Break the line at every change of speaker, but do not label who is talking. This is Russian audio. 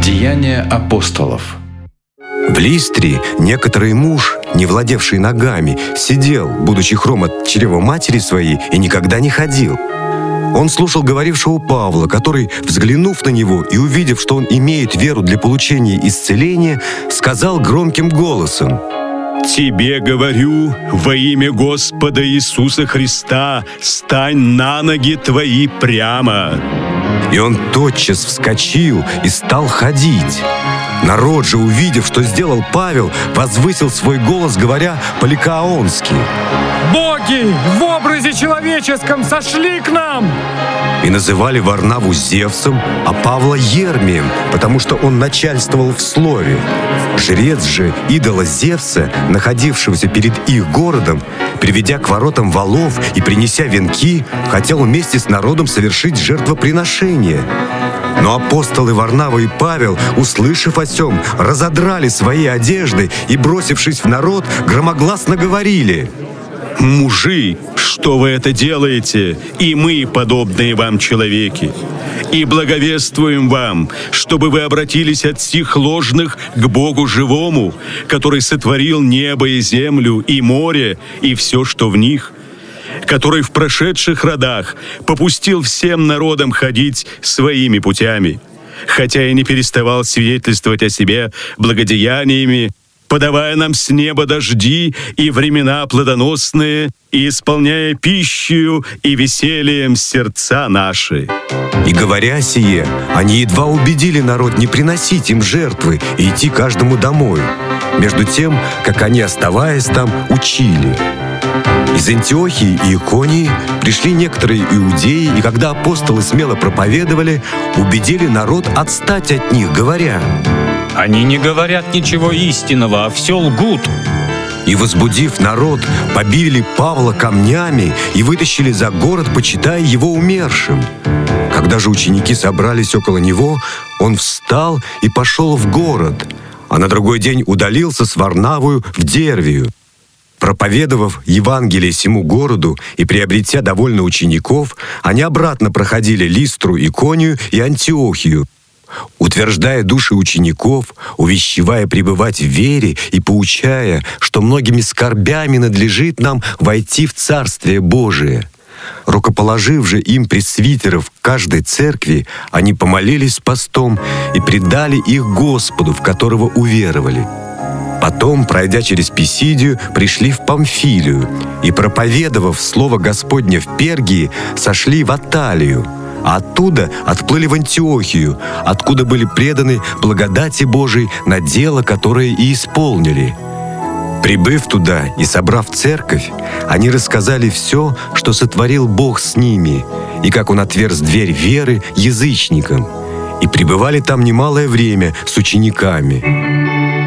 Деяния апостолов.
В Листре некоторый муж, не владевший ногами, сидел, будучи хром от чрева матери своей, и никогда не ходил. Он слушал говорившего Павла, который, взглянув на него и увидев, что он имеет веру для получения исцеления, сказал громким голосом:
«Тебе говорю, во имя Господа Иисуса Христа, стань на ноги твои прямо».
И он тотчас вскочил и стал ходить. Народ же, увидев, что сделал Павел, возвысил свой голос, говоря по-ликаонски:
«Боги в образе человеческом сошли к нам!»
И называли Варнаву Зевсом, а Павла Ермием, потому что он начальствовал в слове. Жрец же идола Зевса, находившегося перед их городом, приведя к воротам валов и принеся венки, хотел вместе с народом совершить жертвоприношение. Но апостолы Варнава и Павел, услышав о сем, разодрали свои одежды и, бросившись в народ, громогласно говорили:
«Мужи, что вы это делаете, и мы, подобные вам человеки? И благовествуем вам, чтобы вы обратились от сих ложных к Богу живому, который сотворил небо и землю, и море, и все, что в них, который в прошедших родах попустил всем народам ходить своими путями, хотя и не переставал свидетельствовать о себе благодеяниями, подавая нам с неба дожди и времена плодоносные, и исполняя пищею и весельем сердца наши».
И говоря сие, они едва убедили народ не приносить им жертвы и идти каждому домой, между тем, как они, оставаясь там, учили. Из Антиохии и Иконии пришли некоторые иудеи, и когда апостолы смело проповедовали, убедили народ отстать от них, говоря:
«Они не говорят ничего истинного, а все лгут».
И, возбудив народ, побили Павла камнями и вытащили за город, почитая его умершим. Когда же ученики собрались около него, он встал и пошел в город, а на другой день удалился с Варнавою в Дервию. Проповедовав Евангелие сему городу и приобретя довольно учеников, они обратно проходили Листру, Иконию и Антиохию, утверждая души учеников, увещевая пребывать в вере и поучая, что многими скорбями надлежит нам войти в Царствие Божие. Рукоположив же им пресвитеров каждой церкви, они помолились постом и предали их Господу, в которого уверовали. Потом, пройдя через Писидию, пришли в Памфилию и, проповедовав слово Господне в Пергии, сошли в Атталию, а оттуда отплыли в Антиохию, откуда были преданы благодати Божией на дело, которое и исполнили. Прибыв туда и собрав церковь, они рассказали все, что сотворил Бог с ними, и как Он отверз дверь веры язычникам, и пребывали там немалое время с учениками.